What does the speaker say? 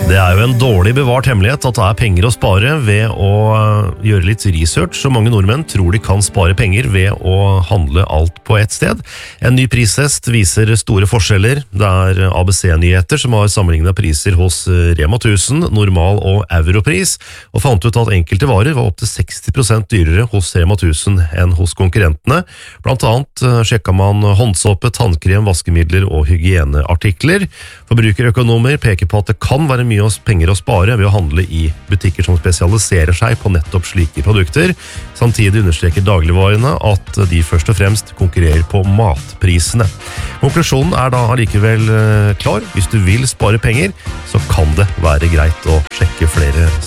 Det jo en dårlig bevart hemmelighet at det penger å spare ved å gjøre litt research, så mange nordmenn tror de kan spare penger ved å handle alt på ett sted. En ny pristest viser store forskjeller. Det ABC-nyheter som har sammenlignet priser hos Rema 1000, normal- og europris, og fant ut at enkelte varer var opp til 60% dyrere hos Rema 1000 enn hos konkurrentene. Blant annet sjekket man håndsåpe, tannkrem, vaskemidler og hygieneartikler. Forbrukerøkonomer peker på at det kan være mye penger å spare ved å handle i butikker som spesialiserer seg på nettopp slike produkter. Samtidig understreker dagligvarene at de først og fremst konkurrerer på matprisene. Konklusjonen da allikevel klar. Hvis du vil spare penger, så kan det være greit å sjekke flere